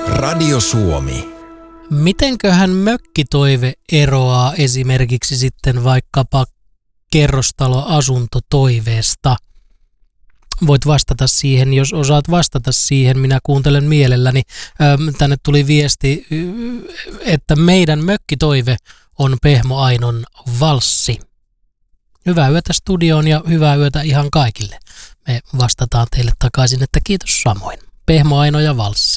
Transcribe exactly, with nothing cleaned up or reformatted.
Radio Suomi. Mitenköhän mökkitoive eroaa esimerkiksi sitten vaikkapa kerrostaloasuntotoiveesta? Voit vastata siihen, jos osaat vastata siihen, minä kuuntelen mielelläni. Tänne tuli viesti, että meidän mökkitoive on Pehmo Ainon valssi. Hyvää yötä studioon ja hyvää yötä ihan kaikille. Me vastataan teille takaisin, että kiitos samoin. Pehmo Aino ja valssi.